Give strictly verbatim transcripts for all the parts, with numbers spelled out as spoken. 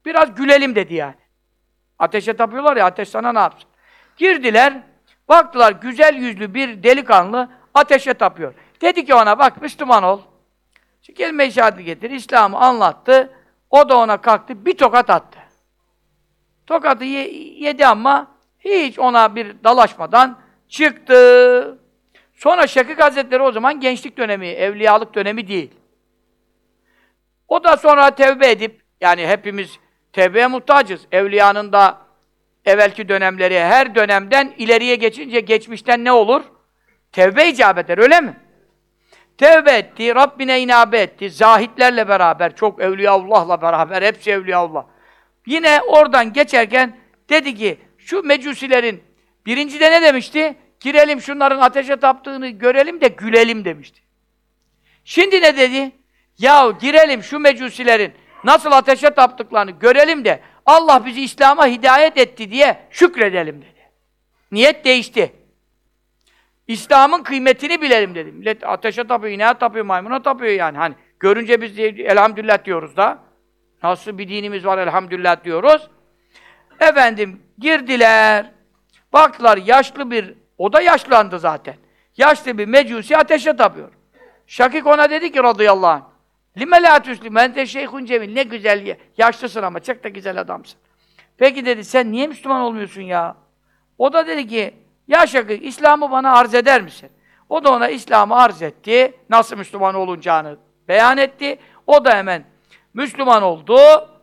Biraz gülelim dedi yani. Ateşe tapıyorlar ya, ateş sana ne yapsın? Girdiler, baktılar güzel yüzlü bir delikanlı ateşe tapıyor. Dedi ki ona, bak Müslüman ol. Şu kelime-i şehadeti getir, İslam'ı anlattı. O da ona kalktı, bir tokat attı. Tokatı ye yedi ama hiç ona bir dalaşmadan çıktı. Sonra Şakik Hazretleri o zaman gençlik dönemi, evliyalık dönemi değil. O da sonra tevbe edip, yani hepimiz tevbeye muhtacız. Evliyanın da evvelki dönemleri, her dönemden ileriye geçince geçmişten ne olur? Tevbe icap eder, öyle mi? Tevbe etti, Rabbine inabe etti, zahitlerle beraber, çok Evliyaullah'la beraber, hepsi Evliyaullah. Yine oradan geçerken dedi ki, şu mecusilerin, birincide ne demişti? Girelim şunların ateşe taptığını görelim de gülelim demişti. Şimdi ne dedi? Yahu girelim şu mecusilerin nasıl ateşe taptıklarını görelim de Allah bizi İslam'a hidayet etti diye şükredelim dedi. Niyet değişti. İslam'ın kıymetini bilelim dedi. Millet ateşe tapıyor, ineğe tapıyor, maymuna tapıyor yani. Hani görünce biz elhamdülillah diyoruz da. Nasıl bir dinimiz var elhamdülillah diyoruz. Efendim girdiler. Baktılar yaşlı bir, o da yaşlandı zaten. Yaşlı bir mecusi ateşe tapıyor. Şakik ona dedi ki radıyallahu anh, lime la tüslüm, ente şeyhun cemil, ne güzel, yaşlısın ama çok da güzel adamsın. Peki dedi, sen niye Müslüman olmuyorsun ya? O da dedi ki, ya Şakik, İslam'ı bana arz eder misin? O da ona İslam'ı arz etti, nasıl Müslüman olunacağını beyan etti. O da hemen Müslüman oldu,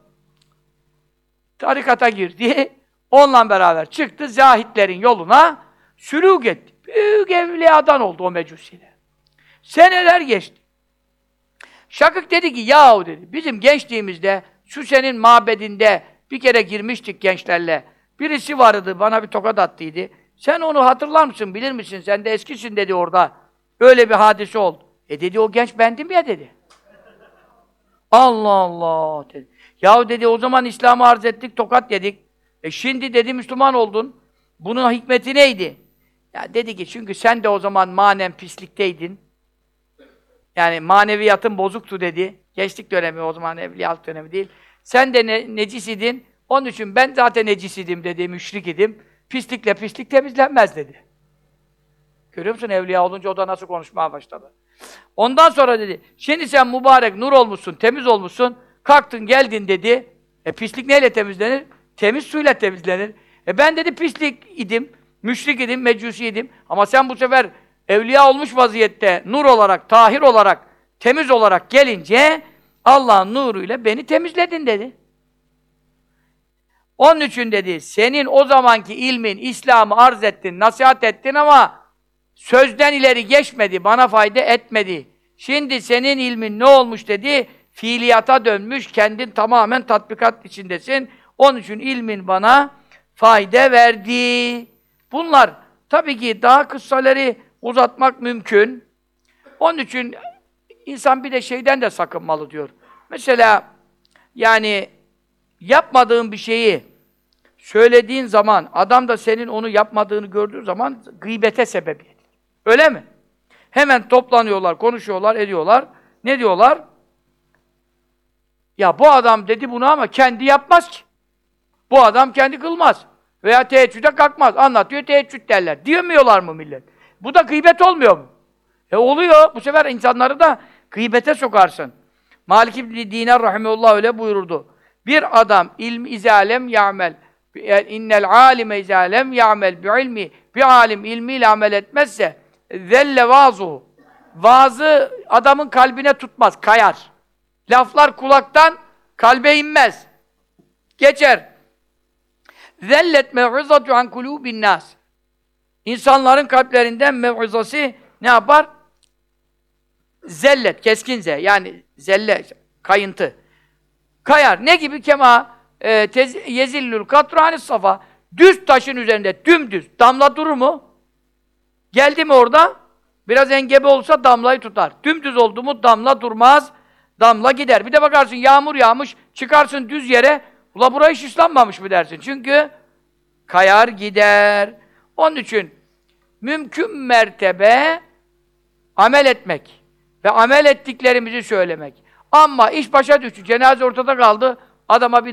tarikata girdi, onunla beraber çıktı, zahitlerin yoluna sülûk etti. Büyük evliyadan oldu o mecusiyle. Seneler geçti. Şakik dedi ki, yahu dedi, bizim gençliğimizde şu senin mabedinde bir kere girmiştik gençlerle. Birisi vardı, bana bir tokat attıydı. Sen onu hatırlar mısın, bilir misin? Sen de eskisin dedi orada. Öyle bir hadise oldu. E dedi, o genç bendim ya dedi. Allah Allah dedi. Yahu dedi, o zaman İslam'ı arz ettik, tokat yedik. E şimdi dedi, Müslüman oldun. Bunun hikmeti neydi? Ya dedi ki, çünkü sen de o zaman manen pislikteydin. Yani maneviyatın bozuktu dedi. Gençlik dönemi, o zaman evliyalık dönemi değil. Sen de ne, necis idin. Onun için ben zaten necis idim dedi, müşrik idim. Pislikle pislik temizlenmez dedi. Görüyor musun evliya olunca o da nasıl konuşmaya başladı. Ondan sonra dedi, şimdi sen mübarek nur olmuşsun, temiz olmuşsun. Kalktın geldin dedi. E pislik neyle temizlenir? Temiz suyla temizlenir. E ben dedi pislik idim, müşrik idim, mecusi idim. Ama sen bu sefer evliya olmuş vaziyette, nur olarak, tahir olarak, temiz olarak gelince Allah'ın nuruyla beni temizledin dedi. Onun için dedi, senin o zamanki ilmin, İslam'ı arz ettin, nasihat ettin ama sözden ileri geçmedi, bana fayda etmedi. Şimdi senin ilmin ne olmuş dedi, fiiliyata dönmüş, kendin tamamen tatbikat içindesin. Onun için ilmin bana fayda verdi. Bunlar tabii ki daha kıssaları uzatmak mümkün. Onun için insan bir de şeyden de sakınmalı diyor. Mesela yani yapmadığın bir şeyi söylediğin zaman, adam da senin onu yapmadığını gördüğü zaman gıybete sebebiyet. Öyle mi? Hemen toplanıyorlar, konuşuyorlar, ediyorlar. Ne diyorlar? Ya bu adam dedi bunu ama kendi yapmaz ki. Bu adam kendi kılmaz. Veya teheccüde kalkmaz. Anlatıyor, teheccüd derler. Diyemiyorlar mı millet? Bu da gıybet olmuyor mu? E oluyor. Bu sefer insanları da gıybete sokarsın. Malik İbn Dinar rahimehullah öyle buyururdu. Bir adam ilm izalem ya'mel innel alime izalem ya'mel bi ilmi bir alim ilmiyle amel etmezse zelle vazuhu. Vaazı adamın kalbine tutmaz, kayar. Laflar kulaktan kalbe inmez. Geçer. Zellet mev'izatu an kulubin nas. İnsanların kalplerinden mev'izası ne yapar? Zellet, keskince. Yani zelle, kayıntı. Kayar. Ne gibi? Kema e, yezillül katranis safa. Düz taşın üzerinde, dümdüz. Damla durur mu? Geldi mi orada? Biraz engebe olsa damlayı tutar. Dümdüz oldu mu damla durmaz. Damla gider. Bir de bakarsın yağmur yağmış, çıkarsın düz yere. Ula burayı hiç ıslanmamış mı dersin? Çünkü kayar gider. Onun için mümkün mertebe amel etmek ve amel ettiklerimizi söylemek. Ama iş başa düştü, cenaze ortada kaldı, adama bir